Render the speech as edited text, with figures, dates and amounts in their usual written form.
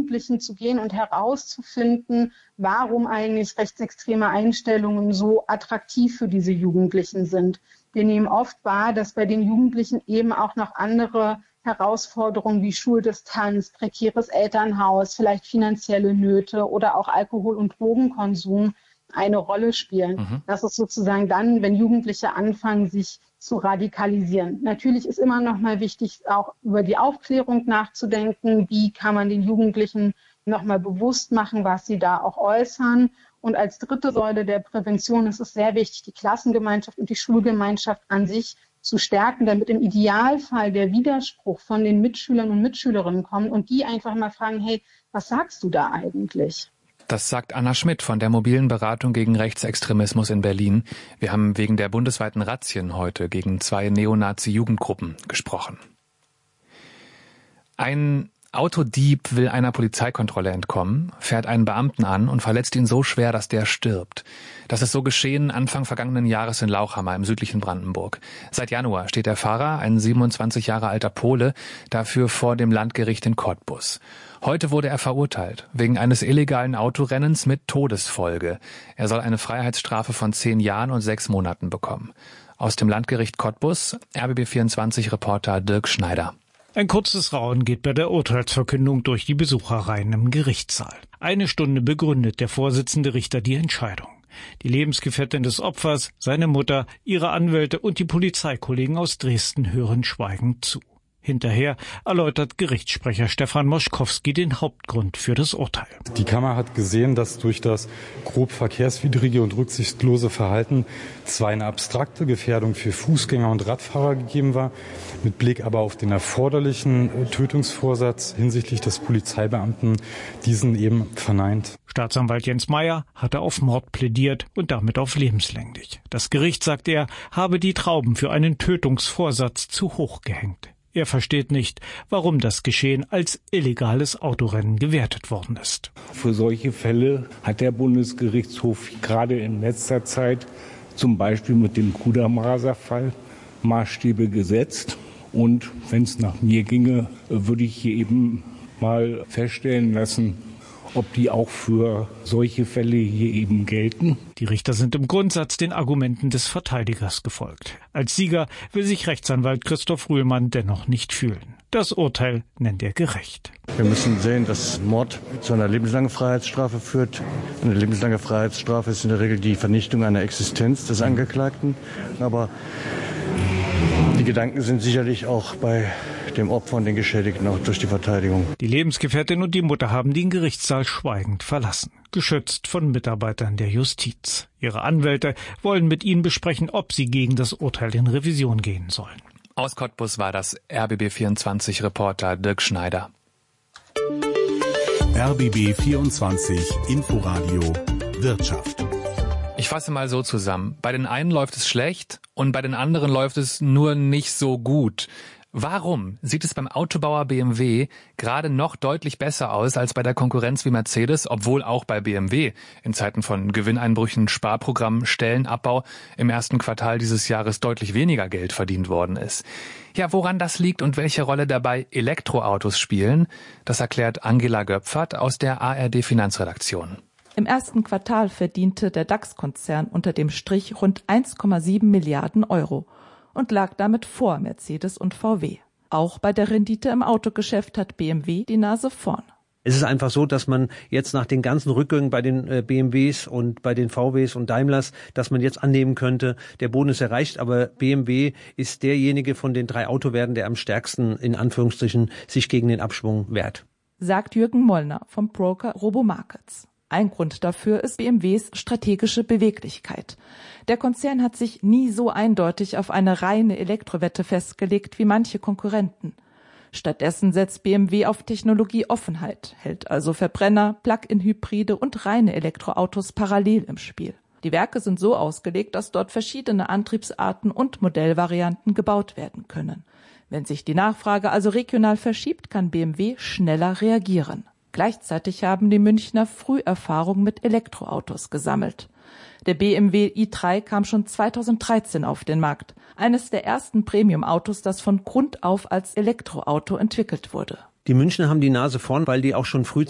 Jugendlichen zu gehen und herauszufinden, warum eigentlich rechtsextreme Einstellungen so attraktiv für diese Jugendlichen sind. Wir nehmen oft wahr, dass bei den Jugendlichen eben auch noch andere Herausforderungen wie Schuldistanz, prekäres Elternhaus, vielleicht finanzielle Nöte oder auch Alkohol- und Drogenkonsum eine Rolle spielen. Das ist sozusagen dann, wenn Jugendliche anfangen, sich zu radikalisieren. Natürlich ist immer noch mal wichtig, auch über die Aufklärung nachzudenken. Wie kann man den Jugendlichen noch mal bewusst machen, was sie da auch äußern? Und als dritte Säule der Prävention ist es sehr wichtig, die Klassengemeinschaft und die Schulgemeinschaft an sich zu stärken, damit im Idealfall der Widerspruch von den Mitschülern und Mitschülerinnen kommt und die einfach mal fragen, hey, was sagst du da eigentlich? Das sagt Anna Schmidt von der mobilen Beratung gegen Rechtsextremismus in Berlin. Wir haben wegen der bundesweiten Razzien heute gegen 2 Neonazi-Jugendgruppen gesprochen. Ein Autodieb will einer Polizeikontrolle entkommen, fährt einen Beamten an und verletzt ihn so schwer, dass der stirbt. Das ist so geschehen Anfang vergangenen Jahres in Lauchhammer im südlichen Brandenburg. Seit Januar steht der Fahrer, ein 27 Jahre alter Pole, dafür vor dem Landgericht in Cottbus. Heute wurde er verurteilt, wegen eines illegalen Autorennens mit Todesfolge. Er soll eine Freiheitsstrafe von 10 Jahren und 6 Monaten bekommen. Aus dem Landgericht Cottbus, RBB24-Reporter Dirk Schneider. Ein kurzes Raunen geht bei der Urteilsverkündung durch die Besucherreihen im Gerichtssaal. 1 Stunde begründet der Vorsitzende Richter die Entscheidung. Die Lebensgefährtin des Opfers, seine Mutter, ihre Anwälte und die Polizeikollegen aus Dresden hören schweigend zu. Hinterher erläutert Gerichtssprecher Stefan Moschkowski den Hauptgrund für das Urteil. Die Kammer hat gesehen, dass durch das grob verkehrswidrige und rücksichtslose Verhalten zwar eine abstrakte Gefährdung für Fußgänger und Radfahrer gegeben war, mit Blick aber auf den erforderlichen Tötungsvorsatz hinsichtlich des Polizeibeamten diesen eben verneint. Staatsanwalt Jens Meyer hatte auf Mord plädiert und damit auf lebenslänglich. Das Gericht, sagt er, habe die Trauben für einen Tötungsvorsatz zu hoch gehängt. Er versteht nicht, warum das Geschehen als illegales Autorennen gewertet worden ist. Für solche Fälle hat der Bundesgerichtshof gerade in letzter Zeit, zum Beispiel mit dem Kudermaser-Fall, Maßstäbe gesetzt. Und wenn es nach mir ginge, würde ich hier eben mal feststellen lassen, ob die auch für solche Fälle hier eben gelten. Die Richter sind im Grundsatz den Argumenten des Verteidigers gefolgt. Als Sieger will sich Rechtsanwalt Christoph Rühlmann dennoch nicht fühlen. Das Urteil nennt er gerecht. Wir müssen sehen, dass Mord zu einer lebenslangen Freiheitsstrafe führt. Eine lebenslange Freiheitsstrafe ist in der Regel die Vernichtung einer Existenz des Angeklagten. Aber die Gedanken sind sicherlich auch bei dem Opfer und den Geschädigten auch durch die Verteidigung. Die Lebensgefährtin und die Mutter haben den Gerichtssaal schweigend verlassen, geschützt von Mitarbeitern der Justiz. Ihre Anwälte wollen mit ihnen besprechen, ob sie gegen das Urteil in Revision gehen sollen. Aus Cottbus war das RBB24-Reporter Dirk Schneider. RBB24 Inforadio Wirtschaft. Ich fasse mal so zusammen. Bei den einen läuft es schlecht und bei den anderen läuft es nur nicht so gut. Warum sieht es beim Autobauer BMW gerade noch deutlich besser aus als bei der Konkurrenz wie Mercedes, obwohl auch bei BMW in Zeiten von Gewinneinbrüchen, Sparprogrammen, Stellenabbau im ersten Quartal dieses Jahres deutlich weniger Geld verdient worden ist? Ja, woran das liegt und welche Rolle dabei Elektroautos spielen, das erklärt Angela Göpfert aus der ARD Finanzredaktion. Im ersten Quartal verdiente der DAX-Konzern unter dem Strich rund 1,7 Milliarden Euro und lag damit vor Mercedes und VW. Auch bei der Rendite im Autogeschäft hat BMW die Nase vorn. Es ist einfach so, dass man jetzt nach den ganzen Rückgängen bei den BMWs und bei den VWs und Daimlers, dass man jetzt annehmen könnte, der Boden ist erreicht, aber BMW ist derjenige von den 3 Autowerten, der am stärksten in Anführungsstrichen sich gegen den Abschwung wehrt. Sagt Jürgen Mollner vom Broker Robomarkets. Ein Grund dafür ist BMWs strategische Beweglichkeit. Der Konzern hat sich nie so eindeutig auf eine reine Elektrowette festgelegt wie manche Konkurrenten. Stattdessen setzt BMW auf Technologieoffenheit, hält also Verbrenner, Plug-in-Hybride und reine Elektroautos parallel im Spiel. Die Werke sind so ausgelegt, dass dort verschiedene Antriebsarten und Modellvarianten gebaut werden können. Wenn sich die Nachfrage also regional verschiebt, kann BMW schneller reagieren. Gleichzeitig haben die Münchner früh Erfahrung mit Elektroautos gesammelt. Der BMW i3 kam schon 2013 auf den Markt. Eines der ersten Premium-Autos, das von Grund auf als Elektroauto entwickelt wurde. Die Münchner haben die Nase vorn, weil die auch schon früh